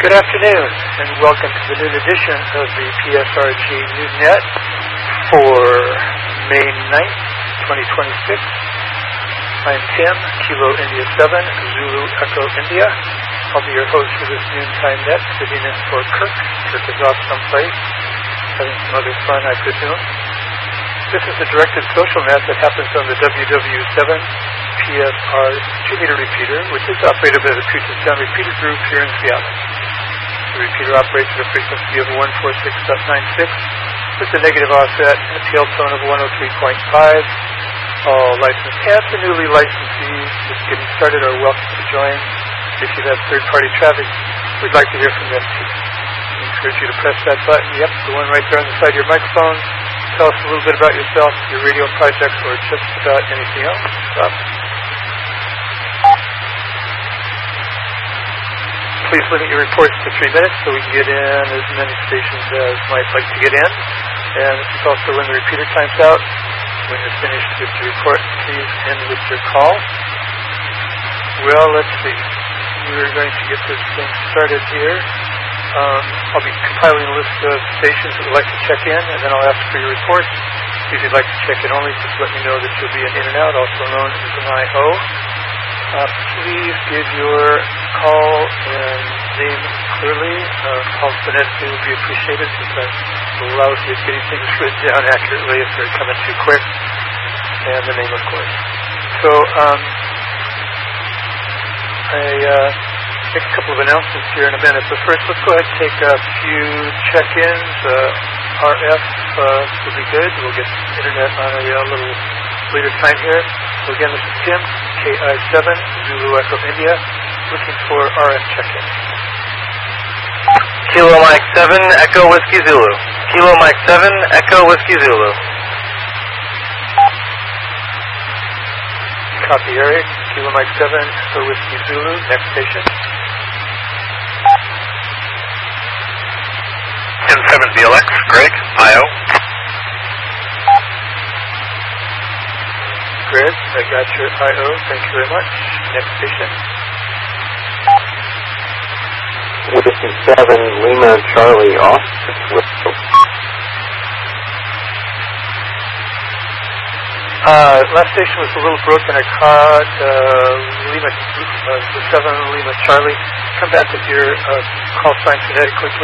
Good afternoon, and welcome to the noon edition of the PSRG NoonNet for May 9th, 2026. I'm Tim, Kilo India 7, Zulu Echo India. I'll be your host for this noontime net, sitting in for Kirk. Kirk is off someplace, having some other fun, I presume. This is a directed social net that happens on the WW7 PSR 2-meter repeater, which is operated by the Puget Sound Repeater Group here in Seattle. The repeater operates at a frequency of 146.96 with a negative offset and a tail tone of 103.5. All licensed and the newly licensees just getting started are welcome to join. If you have third-party traffic, we'd like to hear from them too. We encourage you to press that button, the one right there on the side of your microphone. Tell us a little bit about yourself, your radio project, or just about anything else. Please limit your reports to 3 minutes so we can get in as many stations as might like to get in. And this is also when the repeater times out. When you're finished with your report, please end with your call. Well, let's see. We're going to get this thing started here. I'll be compiling a list of stations that would like to check in, and then I'll ask for your reports. If you'd like to check in only, just let me know that you'll be an in and out, also known as an IO. Please give your call and name clearly. Phonetically would be appreciated since I'm lousy at getting things written down accurately if they're coming too quick. And the name, of course. So, make a couple of announcements here in a minute. But first, let's go ahead and take a few check-ins. RF will be good. We'll get internet on a little later time here. So again, this is Tim, KI7, Zulu Echo India, looking for RF check-in. Kilo Mike 7, Echo Whiskey Zulu. Kilo Mike 7, Echo Whiskey Zulu. Copy, Eric. Kilo Mike 7, Echo Whiskey Zulu. Next station. Tim 7 BLX, Greg, IO. Greg, I got your IO. Thank you very much. Next station. Whiskey 7, Lima Charlie off. Last station was a little broken. I caught Lima, the 7 Lima Charlie. Come back with your call sign phonetically.